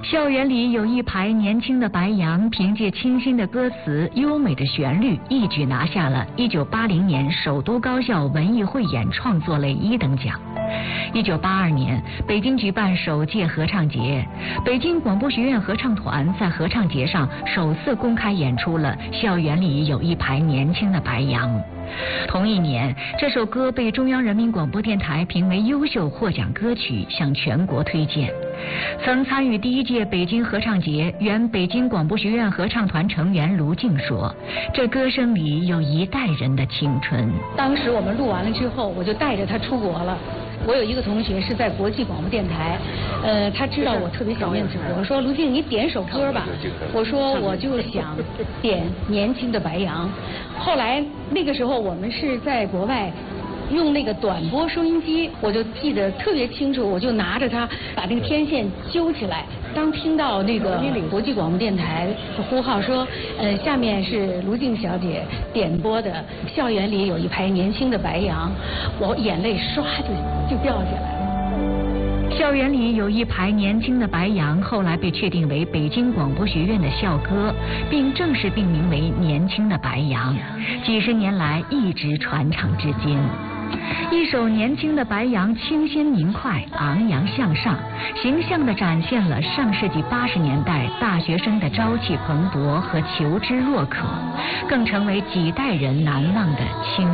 校园里有一排年轻的白杨，凭借清新的歌词、优美的旋律，一举拿下了1980年首都高校文艺汇演创作类1等奖。1982年，北京举办首届合唱节，北京广播学院合唱团在合唱节上首次公开演出了《校园里有一排年轻的白杨》。同一年，这首歌被中央人民广播电台评为优秀获奖歌曲，向全国推荐。曾参与第1届北京合唱节，原北京广播学院合唱团成员卢静说：“这歌声里有一代人的青春。” 当时我们录完了之后，我就带着他出国了。我有一个同学是在国际广播电台，他知道我特别想念祖国，说卢静你点首歌吧。我说我就想点年轻的白杨。后来那个时候我们是在国外用那个短波收音机，我就记得特别清楚，我就拿着它把那个天线揪起来。当听到那个国际广播电台的呼号说，下面是卢静小姐点播的《校园里有一排年轻的白杨》，我眼泪唰就掉下来了。 校园里有一排年轻的白杨，后来被确定为北京广播学院的校歌，并正式命名为《年轻的白杨》，几十年来一直传唱至今。一首年轻的白杨，清新明快，昂扬向上，形象地展现了上世纪80年代大学生的朝气蓬勃和求知若渴，更成为几代人难忘的青